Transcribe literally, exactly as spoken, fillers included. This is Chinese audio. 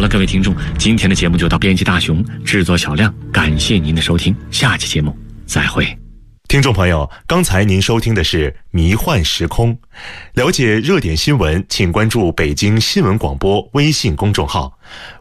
了，各位听众，今天的节目就到，编辑大熊，制作小亮，感谢您的收听，下期节目再会。 听众朋友，刚才您收听的是《迷幻时空》，了解热点新闻，请关注北京新闻广播微信公众号。